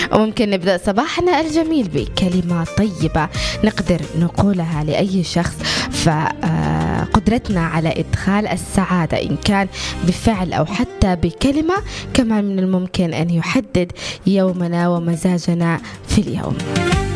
وممكن نبدأ صباحنا الجميل بكلمة طيبة نقدر نقولها لأي شخص، فقدرتنا على إدخال السعادة إن كان بفعل أو حتى بكلمة كمان من الممكن أن يحدد يومنا ومزاجنا في اليوم.